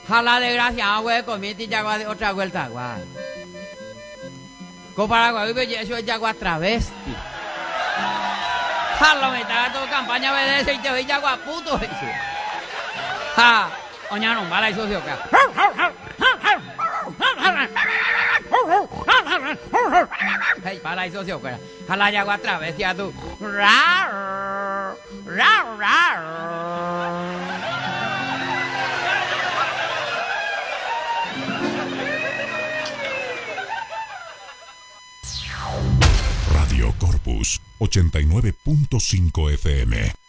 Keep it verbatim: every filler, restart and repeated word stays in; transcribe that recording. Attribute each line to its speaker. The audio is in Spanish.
Speaker 1: Jala desgraciado, güey, comiste yagua de otra vuelta, guay. Comparagua, vive eso es yagua travesti. Jala, me está todo campaña de ese y te voy yagua puto eso. Ja, oña no, mala y socio, que. Hey, para y socio, que. Jala yagua travesti a tú. Rar, rar, rar.
Speaker 2: Radio Corpus ochenta y nueve punto cinco F M.